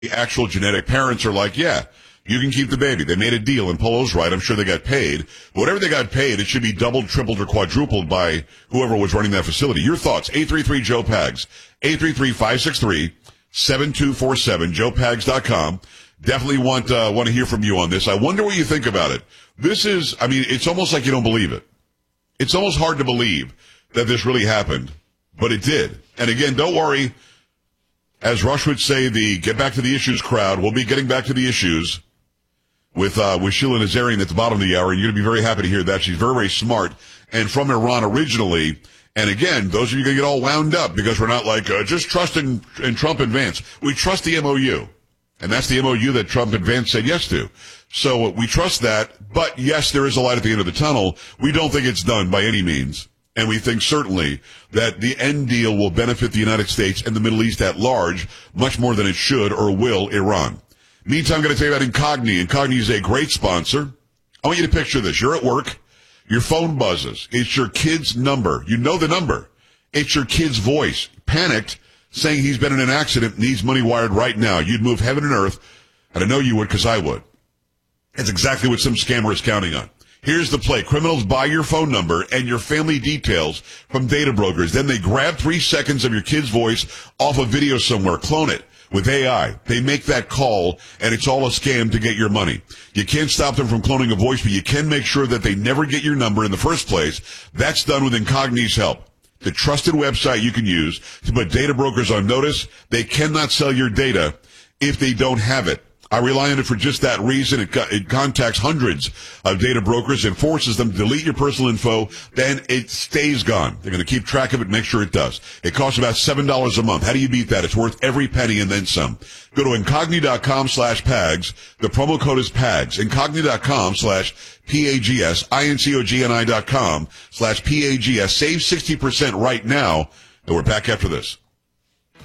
The actual genetic parents are like, yeah, you can keep the baby. They made a deal, and Polo's right. I'm sure they got paid. But whatever they got paid, it should be doubled, tripled, or quadrupled by whoever was running that facility. Your thoughts, 833-JOE-PAGS, 833-563-7247, joepags.com. Definitely want to hear from you on this. I wonder what you think about it. It's almost like you don't believe it. It's almost hard to believe that this really happened, but it did. And again, don't worry. As Rush would say, the Get Back to the Issues crowd will be getting back to the issues with Sheila Nazarian at the bottom of the hour. And you're going to be very happy to hear that. She's very, very smart and from Iran originally. And again, those of you going to get all wound up because we're not like just trusting in Trump and Vance. We trust the MOU. And that's the MOU that Trump and Vance said yes to. So we trust that. But yes, there is a light at the end of the tunnel. We don't think it's done by any means. And we think certainly that the end deal will benefit the United States and the Middle East at large much more than it should or will Iran. Meantime, I'm going to tell you about Incogni. Incogni is a great sponsor. I want you to picture this. You're at work. Your phone buzzes. It's your kid's number. You know the number. It's your kid's voice. Panicked, saying he's been in an accident, needs money wired right now. You'd move heaven and earth. And I know you would because I would. It's exactly what some scammer is counting on. Here's the play. Criminals buy your phone number and your family details from data brokers. Then they grab 3 seconds of your kid's voice off a video somewhere, clone it with AI. They make that call, and it's all a scam to get your money. You can't stop them from cloning a voice, but you can make sure that they never get your number in the first place. That's done with Incogni's help. The trusted website you can use to put data brokers on notice. They cannot sell your data if they don't have it. I rely on it for just that reason. It contacts hundreds of data brokers and forces them to delete your personal info. Then it stays gone. They're going to keep track of it and make sure it does. It costs about $7 a month. How do you beat that? It's worth every penny and then some. Go to incogni.com/PAGS. The promo code is PAGS. Incogni.com/PAGS. INCOGNI.com/PAGS. Save 60% right now. And we're back after this.